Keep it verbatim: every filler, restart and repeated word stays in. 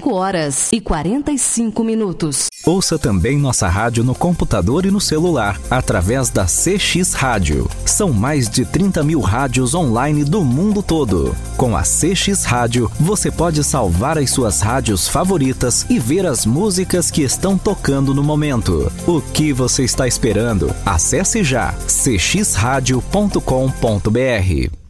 cinco horas e quarenta e cinco minutos. Ouça também nossa rádio no computador e no celular, através da C X Rádio. São mais de trinta mil rádios online do mundo todo. Com a C X Rádio, você pode salvar as suas rádios favoritas e ver as músicas que estão tocando no momento. O que você está esperando? Acesse já c x rádio ponto com ponto b r.